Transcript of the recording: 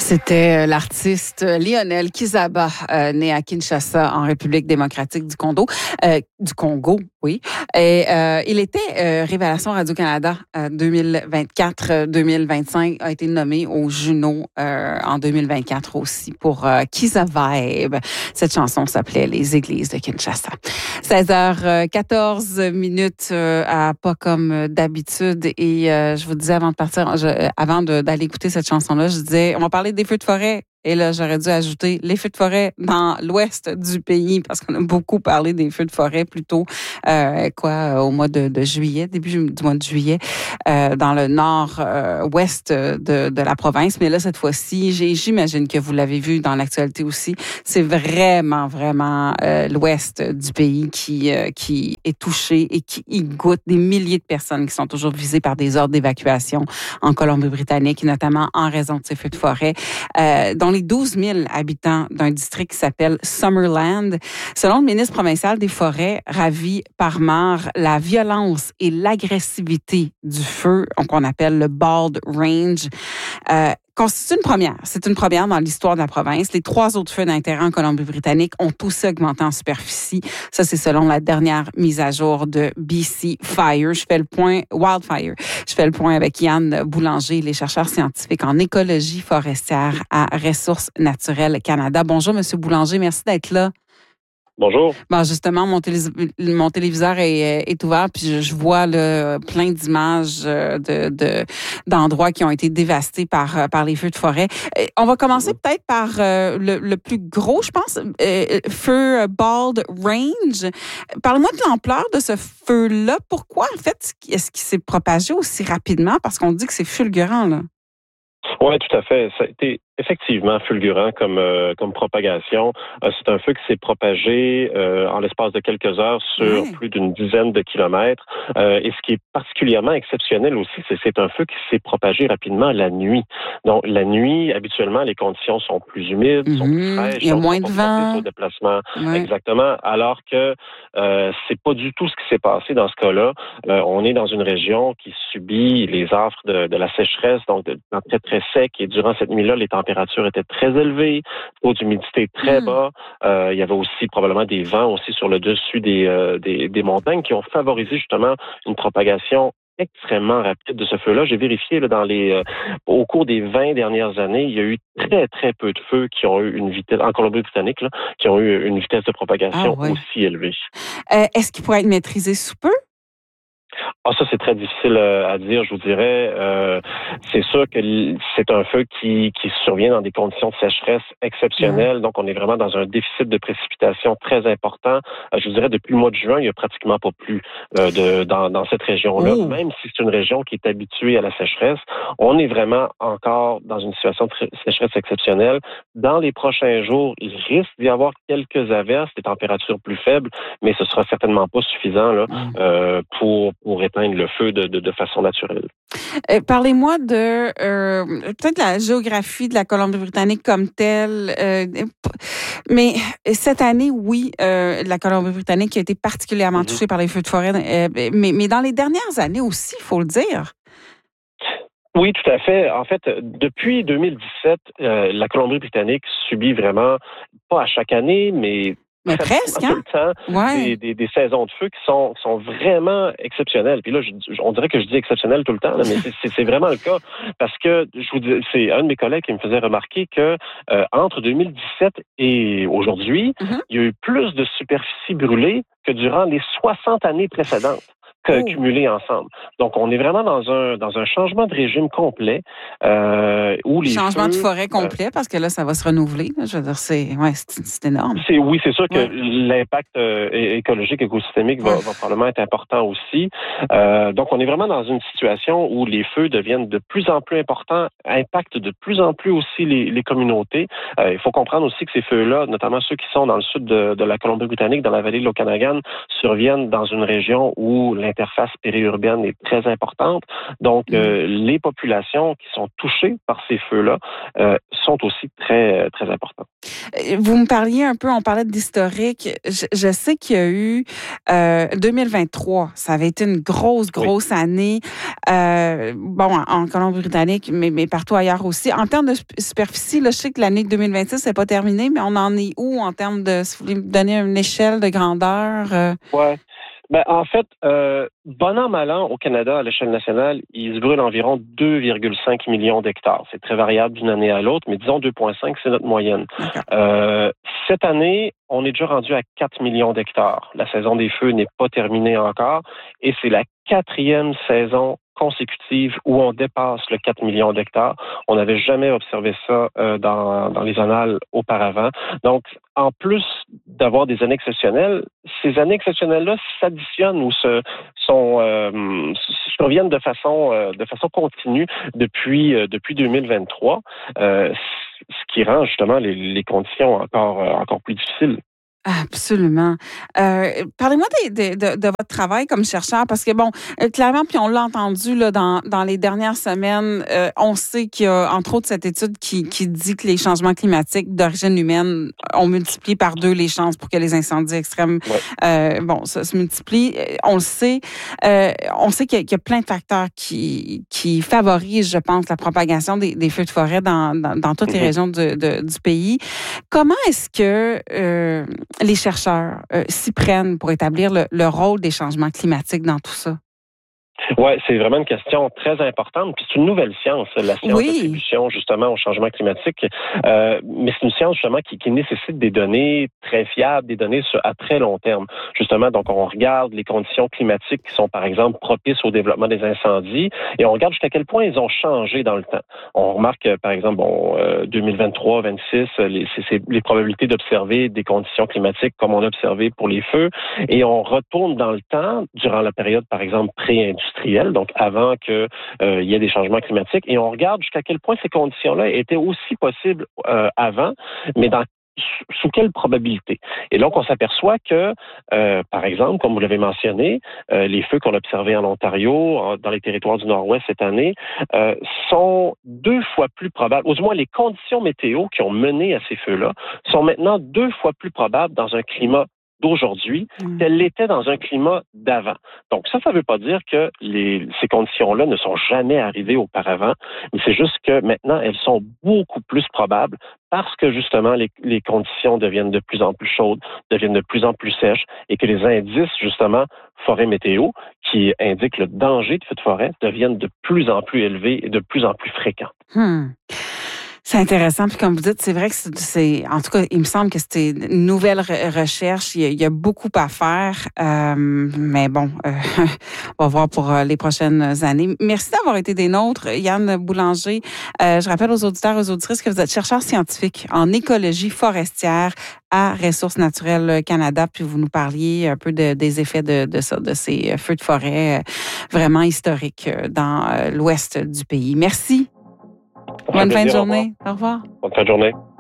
C'était l'artiste Lionel Kizaba, né à Kinshasa, en République démocratique du Congo. Oui. Et il était Révélation Radio-Canada 2024-2025, a été nommé au Juno en 2024 aussi pour Kizavibe. Cette chanson s'appelait Les Églises de Kinshasa. 16h14 minutes, pas comme d'habitude. Et je vous disais avant de partir, avant d'aller écouter cette chanson-là, je disais, on va parler des feux de forêt. Et là, j'aurais dû ajouter les feux de forêt dans l'ouest du pays, parce qu'on a beaucoup parlé des feux de forêt plutôt, au mois de juillet, début du mois de juillet, dans le nord-ouest de la province. Mais là, cette fois-ci, j'imagine que vous l'avez vu dans l'actualité aussi, c'est vraiment l'ouest du pays qui est touché et qui y goûte. Des milliers de personnes qui sont toujours visées par des ordres d'évacuation en Colombie-Britannique, notamment en raison de ces feux de forêt. Dont les 12 000 habitants d'un district qui s'appelle Summerland. Selon le ministre provincial des Forêts, Ravi Parmar, la violence et l'agressivité du feu, qu'on appelle le Bald Range, constitue une première. C'est une première dans l'histoire de la province. Les 3 autres feux d'intérêt en Colombie-Britannique ont aussi augmenté en superficie. Ça, c'est selon la dernière mise à jour de BC Wildfire. Je fais le point avec Yann Boulanger, les chercheurs scientifiques en écologie forestière à Ressources naturelles Canada. Bonjour, Monsieur Boulanger. Merci d'être là. Bonjour. Bon, justement, mon téléviseur est ouvert, puis je vois là, plein d'images d'endroits qui ont été dévastés par les feux de forêt. On va commencer peut-être par le plus gros, je pense, feu Bald Range. Parle-moi de l'ampleur de ce feu-là. Pourquoi, en fait, est-ce qu'il s'est propagé aussi rapidement? Parce qu'on dit que c'est fulgurant, là. Oui, tout à fait. Ça a été effectivement fulgurant comme propagation. C'est un feu qui s'est propagé en l'espace de quelques heures sur plus d'une dizaine de kilomètres. Et ce qui est particulièrement exceptionnel aussi, c'est un feu qui s'est propagé rapidement la nuit. Donc, la nuit, habituellement, les conditions sont plus humides, sont plus fraîches. Il y a moins de vent. Au déplacement. Exactement. Alors que c'est pas du tout ce qui s'est passé dans ce cas-là. On est dans une région qui subit les affres de la sécheresse, donc très, très sec. Et durant cette nuit-là, les températures étaient très élevées, taux d'humidité très bas. Il y avait aussi probablement des vents aussi sur le dessus des montagnes qui ont favorisé justement une propagation extrêmement rapide de ce feu-là. J'ai vérifié là, au cours des 20 dernières années, il y a eu très, très peu de feux qui ont eu une vitesse, en Colombie-Britannique, là, qui ont eu une vitesse de propagation aussi élevée. Est-ce qu'il pourrait être maîtrisé sous peu? Ça, c'est très difficile à dire, je vous dirais. C'est sûr que c'est un feu qui survient dans des conditions de sécheresse exceptionnelles. Donc, on est vraiment dans un déficit de précipitation très important. Je vous dirais, depuis le mois de juin, il n'y a pratiquement pas plu dans cette région-là. Même si c'est une région qui est habituée à la sécheresse, on est vraiment encore dans une situation de sécheresse exceptionnelle. Dans les prochains jours, il risque d'y avoir quelques averses, des températures plus faibles, mais ce sera certainement pas suffisant là, pour éteindre le feu de façon naturelle. Parlez-moi de peut-être la géographie de la Colombie-Britannique comme telle. Mais cette année, oui, la Colombie-Britannique a été particulièrement touchée par les feux de forêt. Mais dans les dernières années aussi, il faut le dire. Oui, tout à fait. En fait, depuis 2017, la Colombie-Britannique subit vraiment, pas à chaque année, mais presque, tout le temps, des saisons de feu qui sont vraiment exceptionnelles. Puis là, on dirait que je dis exceptionnel tout le temps, là, mais c'est vraiment le cas. Parce que, je vous dis, c'est un de mes collègues qui me faisait remarquer que entre 2017 et aujourd'hui, il y a eu plus de superficie brûlée que durant les 60 années précédentes. Cumulés ensemble. Donc, on est vraiment dans un changement de régime complet où les changement de forêt complet, parce que là, ça va se renouveler. Je veux dire, c'est énorme. C'est sûr que l'impact écologique, écosystémique va probablement être important aussi. Donc, on est vraiment dans une situation où les feux deviennent de plus en plus importants, impactent de plus en plus aussi les communautés. Il faut comprendre aussi que ces feux-là, notamment ceux qui sont dans le sud de la Colombie-Britannique, dans la vallée de l'Okanagan, surviennent dans une région où l'impact l'interface périurbaine est très importante. Donc, les populations qui sont touchées par ces feux-là sont aussi très, très importantes. Vous me parliez un peu, on parlait d'historique. Je sais qu'il y a eu 2023, ça avait été une grosse année. En Colombie-Britannique, mais partout ailleurs aussi. En termes de superficie, là, je sais que l'année 2026 n'est pas terminée, mais on en est où en termes de, si vous voulez me donner une échelle de grandeur? Ouais. En fait, bon an, mal an, au Canada, à l'échelle nationale, il se brûle environ 2,5 millions d'hectares. C'est très variable d'une année à l'autre, mais disons 2,5, c'est notre moyenne. Cette année, on est déjà rendu à 4 millions d'hectares. La saison des feux n'est pas terminée encore et c'est la 4e saison consécutive où on dépasse le 4 millions d'hectares. On n'avait jamais observé ça dans les annales auparavant. Donc, en plus d'avoir des années exceptionnelles, ces années exceptionnelles-là s'additionnent ou surviennent de façon continue depuis 2023, ce qui rend justement les conditions encore plus difficiles. Absolument. Parlez-moi de votre travail comme chercheur, parce que, clairement, puis on l'a entendu là, dans les dernières semaines, on sait qu'il y a, entre autres, cette étude qui dit que les changements climatiques d'origine humaine ont multiplié par 2 les chances pour que les incendies extrêmes ça se multiplient. On le sait. On sait qu'il y a plein de facteurs qui favorisent, je pense, la propagation des feux de forêt dans toutes les régions du pays. Comment est-ce que les chercheurs s'y prennent pour établir le rôle des changements climatiques dans tout ça? Oui, c'est vraiment une question très importante. Puis c'est une nouvelle science, la science d'attribution justement au changement climatique. Mais c'est une science justement qui nécessite des données très fiables, des données à très long terme. Justement, donc on regarde les conditions climatiques qui sont par exemple propices au développement des incendies et on regarde jusqu'à quel point ils ont changé dans le temps. On remarque par exemple 2023, 26, c'est les probabilités d'observer des conditions climatiques comme on a observé pour les feux et on retourne dans le temps durant la période par exemple pré-industrielle, donc avant qu'il y ait des changements climatiques, et on regarde jusqu'à quel point ces conditions-là étaient aussi possibles avant, mais sous quelle probabilité? Et donc, on s'aperçoit que, par exemple, comme vous l'avez mentionné, les feux qu'on a observés en Ontario, dans les territoires du Nord-Ouest cette année, sont 2 fois plus probables, ou du moins les conditions météo qui ont mené à ces feux-là sont maintenant 2 fois plus probables dans un climat d'aujourd'hui qu'elle l'était dans un climat d'avant. Donc ça veut pas dire que ces conditions-là ne sont jamais arrivées auparavant, mais c'est juste que maintenant, elles sont beaucoup plus probables parce que justement, les conditions deviennent de plus en plus chaudes, deviennent de plus en plus sèches et que les indices, justement, forêt météo, qui indiquent le danger de feux de forêt, deviennent de plus en plus élevés et de plus en plus fréquents. C'est intéressant. Puis comme vous dites, c'est vrai que en tout cas, il me semble que c'était une nouvelle recherche. Il y a beaucoup à faire. Mais bon, on va voir pour les prochaines années. Merci d'avoir été des nôtres, Yann Boulanger. Je rappelle aux auditeurs et aux auditrices que vous êtes chercheur scientifique en écologie forestière à Ressources naturelles Canada. Puis vous nous parliez un peu des effets de ces feux de forêt vraiment historiques dans l'ouest du pays. Merci. Bonne fin de journée. Au revoir. Bonne fin de journée.